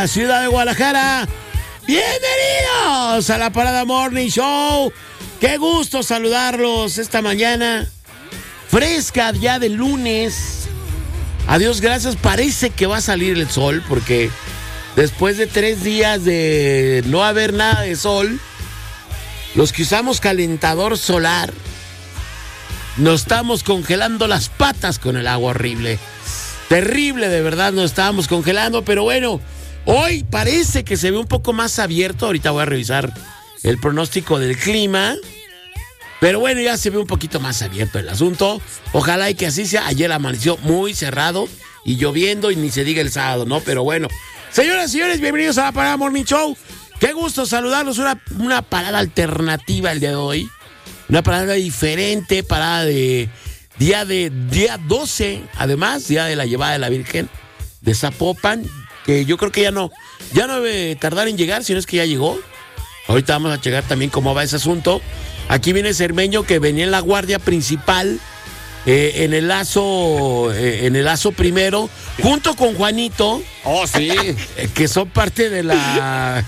la ciudad de Guadalajara. Bienvenidos a la Parada Morning Show. Qué gusto saludarlos esta mañana fresca, ya de lunes. A Dios gracias, parece que va a salir el sol, porque después de 3 días de no haber nada de sol, los que usamos calentador solar nos estamos congelando las patas con el agua horrible. Terrible, de verdad, nos estábamos congelando, pero bueno, hoy parece que se ve un poco más abierto. Ahorita voy a revisar el pronóstico del clima, pero bueno, ya se ve un poquito más abierto el asunto. Ojalá y que así sea. Ayer amaneció muy cerrado y lloviendo, y ni se diga el sábado, ¿no? Pero bueno, señoras y señores, bienvenidos a la Parada Morning Show. Qué gusto saludarlos, una parada alternativa el día de hoy. Una parada diferente, parada de día 12, además, día de la llevada de la Virgen de Zapopan, que yo creo que ya no debe tardar en llegar, si no es que ya llegó. Ahorita vamos a checar también cómo va ese asunto. Aquí viene Cermeño, que venía en la guardia principal, en el lazo primero, junto con Juanito. Oh, sí. Que son parte de la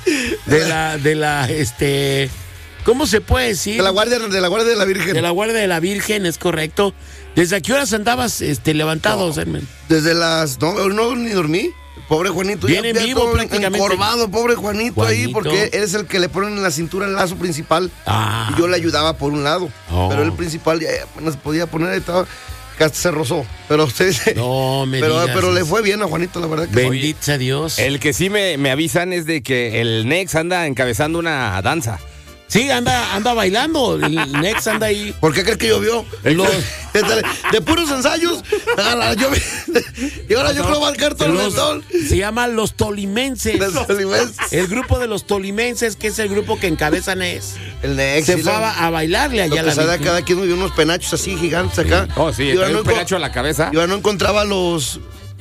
¿cómo se puede decir? De la guardia de la Virgen. De la guardia de la Virgen, es correcto. ¿Desde a qué horas andabas levantado, Cermen? Desde las... No, ni dormí. Pobre Juanito. Viene vivo prácticamente. Encorvado, pobre Juanito ahí, porque él es el que le ponen en la cintura el lazo principal. Ah. Y yo le ayudaba por un lado. Oh. Pero el principal ya apenas podía poner, estaba... que hasta se rozó. Pero usted... No, me digas. Pero le fue bien a Juanito, la verdad que bendito sea Dios. El que sí me avisan es de que el Nex anda encabezando una danza. Sí, anda bailando. El Nex anda ahí. ¿Por qué crees que llovió? De puros ensayos a la lluvia. Y ahora yo creo va a caer todo el sol. Se llaman los Tolimenses. El grupo de los Tolimenses, que es el grupo que encabeza Nex. El Nex. Se fue a bailarle allá a la Virgen. Cada quien me dio unos penachos así gigantes acá. Oh, sí, y ahora un penacho a la cabeza. Y ahora no encontraba los